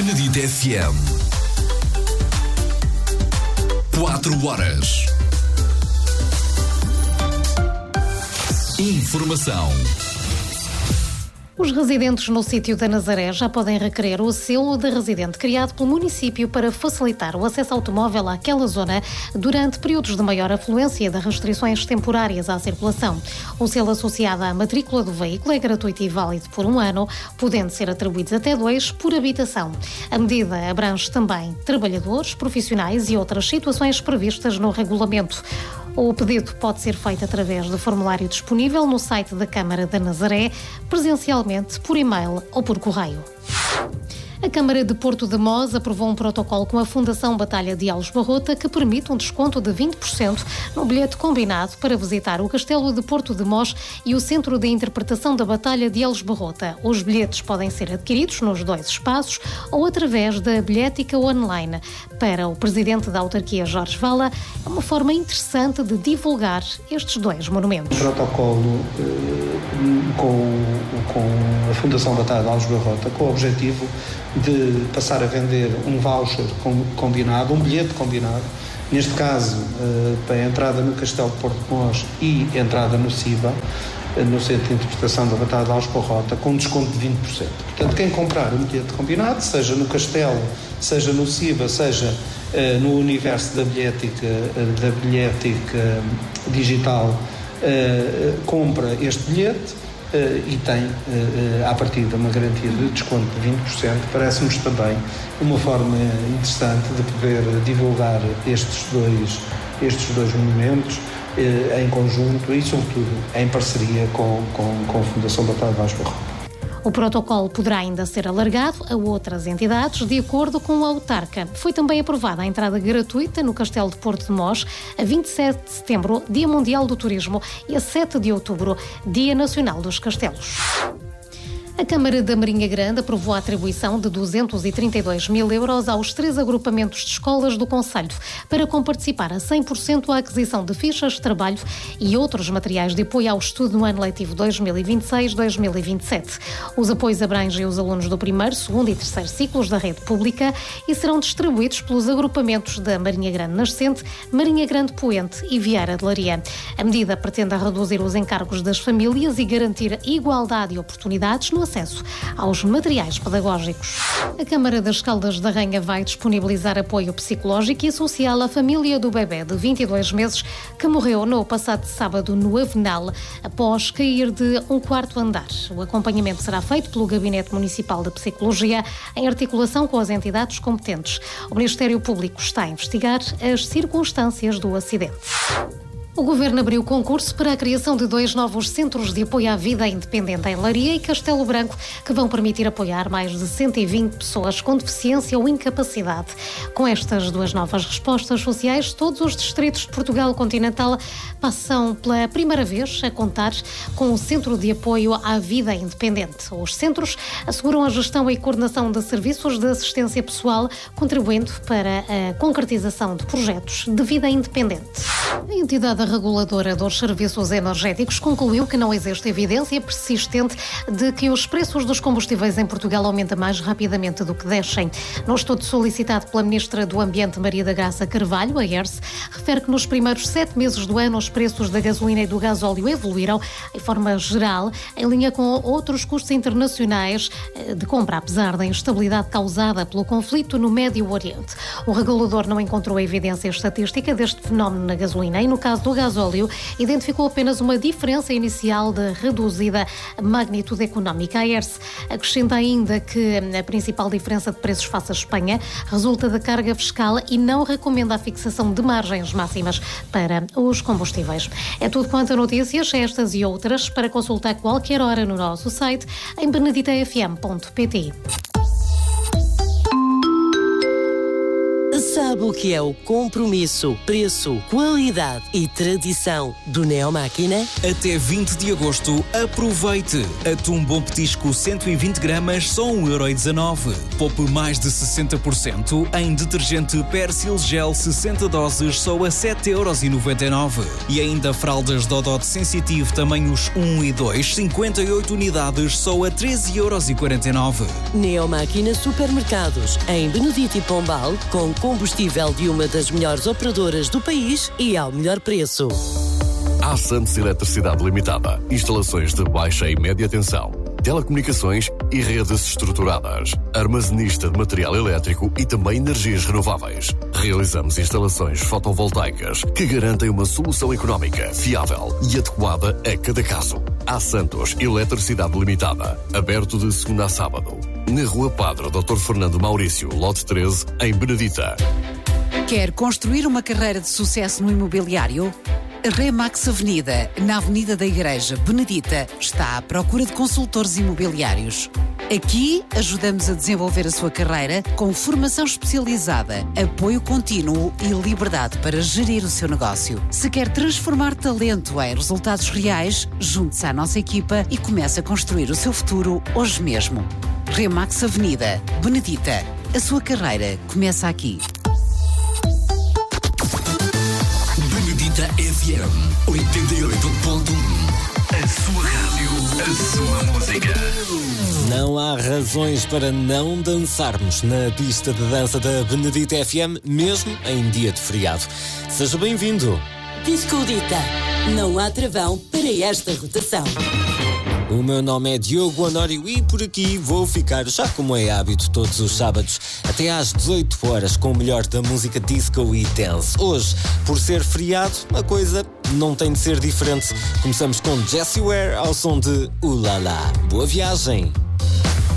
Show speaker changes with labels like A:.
A: Benedito FM. 4 horas. Informação.
B: Os residentes no sítio da Nazaré já podem requerer o selo de residente criado pelo município para facilitar o acesso automóvel àquela zona durante períodos de maior afluência de restrições temporárias à circulação. O selo associado à matrícula do veículo é gratuito e válido por 1 ano, podendo ser atribuídos até 2 por habitação. A medida abrange também trabalhadores, profissionais e outras situações previstas no regulamento. O pedido pode ser feito através do formulário disponível no site da Câmara da Nazaré, presencialmente, por e-mail ou por correio. A Câmara de Porto de Mós aprovou um protocolo com a Fundação Batalha de Alves Barrota que permite um desconto de 20% no bilhete combinado para visitar o Castelo de Porto de Mós e o Centro de Interpretação da Batalha de Alves Barrota. Os bilhetes podem ser adquiridos nos 2 espaços ou através da bilhética online. Para o Presidente da Autarquia, Jorge Vala, é uma forma interessante de divulgar estes 2 monumentos.
C: O protocolo com a Fundação Batalha de Alves Barrota, com o objetivo de passar a vender um voucher combinado, um bilhete combinado, neste caso para a entrada no Castelo de Porto de Mós e entrada no CIBA, no Centro de Interpretação da Batalha de Alves Barrota, com um desconto de 20%. Portanto, quem comprar um bilhete combinado, seja no Castelo, seja no CIBA, seja no universo da bilhética digital, compra este bilhete e tem, à partida, uma garantia de desconto de 20%. Parece-nos também uma forma interessante de poder divulgar estes dois monumentos em conjunto e, sobretudo, em parceria com a Fundação Batalha de Alves Barrota.
B: O protocolo poderá ainda ser alargado a outras entidades, de acordo com a autarca. Foi também aprovada a entrada gratuita no Castelo de Porto de Mós a 27 de setembro, Dia Mundial do Turismo, e a 7 de outubro, Dia Nacional dos Castelos. A Câmara da Marinha Grande aprovou a atribuição de 232 mil euros aos 3 agrupamentos de escolas do concelho para comparticipar a 100% a aquisição de fichas de trabalho e outros materiais de apoio ao estudo no ano letivo 2026-2027. Os apoios abrangem os alunos do 1º, 2º e 3º ciclos da rede pública e serão distribuídos pelos agrupamentos da Marinha Grande Nascente, Marinha Grande Poente e Vieira de Leiria. A medida pretende reduzir os encargos das famílias e garantir igualdade e oportunidades no acesso aos materiais pedagógicos. A Câmara das Caldas da Rainha vai disponibilizar apoio psicológico e social à família do bebê de 22 meses que morreu no passado sábado no Avenal após cair de um 4º andar. O acompanhamento será feito pelo Gabinete Municipal de Psicologia em articulação com as entidades competentes. O Ministério Público está a investigar as circunstâncias do acidente. O Governo abriu concurso para a criação de 2 novos centros de apoio à vida independente em Leiria e Castelo Branco, que vão permitir apoiar mais de 120 pessoas com deficiência ou incapacidade. Com estas 2 novas respostas sociais, todos os distritos de Portugal continental passam pela primeira vez a contar com um centro de apoio à vida independente. Os centros asseguram a gestão e coordenação de serviços de assistência pessoal, contribuindo para a concretização de projetos de vida independente. A entidade reguladora dos serviços energéticos concluiu que não existe evidência persistente de que os preços dos combustíveis em Portugal aumentam mais rapidamente do que descem. No estudo solicitado pela Ministra do Ambiente, Maria da Graça Carvalho, a ERSE, refere que nos primeiros 7 meses do ano os preços da gasolina e do gasóleo evoluíram, em forma geral, em linha com outros custos internacionais de compra, apesar da instabilidade causada pelo conflito no Médio Oriente. O regulador não encontrou evidência estatística deste fenómeno na gasolina e, no caso do gasóleo, identificou apenas uma diferença inicial de reduzida magnitude económica. A ERSE acrescenta ainda que a principal diferença de preços face à Espanha resulta da carga fiscal e não recomenda a fixação de margens máximas para os combustíveis. É tudo quanto a notícias, estas e outras, para consultar qualquer hora no nosso site em beneditafm.pt.
A: sabe o que é o compromisso, preço, qualidade e tradição do Neomáquina?
D: Até 20 de agosto, aproveite! Atum bom petisco 120 gramas, só 1,19€. Poupe mais de 60% em detergente Persil Gel 60 doses, só a 7,99€. E ainda fraldas Dodot Sensitive tamanhos 1 e 2, 58 unidades, só a 13,49€.
A: Neomáquina Supermercados, em Benedito e Pombal, com combustível de uma das melhores operadoras do país e ao melhor preço.
E: A Santos Eletricidade Limitada. Instalações de baixa e média tensão, telecomunicações e redes estruturadas, armazenista de material elétrico e também energias renováveis. Realizamos instalações fotovoltaicas que garantem uma solução económica, fiável e adequada a cada caso. A Santos Eletricidade Limitada, aberto de segunda a sábado, na Rua Padre Dr. Fernando Maurício, lote 13, em Benedita.
F: Quer construir uma carreira de sucesso no imobiliário? A Remax Avenida, na Avenida da Igreja, Benedita, está à procura de consultores imobiliários. Aqui ajudamos a desenvolver a sua carreira com formação especializada, apoio contínuo e liberdade para gerir o seu negócio. Se quer transformar talento em resultados reais, junte-se à nossa equipa e comece a construir o seu futuro hoje mesmo. Remax Avenida, Benedita. A sua carreira começa aqui.
G: Benedita FM 88.1. A sua rádio, a sua música.
H: Não há razões para não dançarmos na pista de dança da Benedita FM, mesmo em dia de feriado. Seja bem-vindo.
A: Discodita, não há travão para esta rotação.
H: O meu nome é Diogo Honório e por aqui vou ficar, já como é hábito, todos os sábados, até às 18 horas com o melhor da música disco e dance. Hoje, por ser feriado, a coisa não tem de ser diferente. Começamos com Jessie Ware ao som de Ulala. Boa viagem!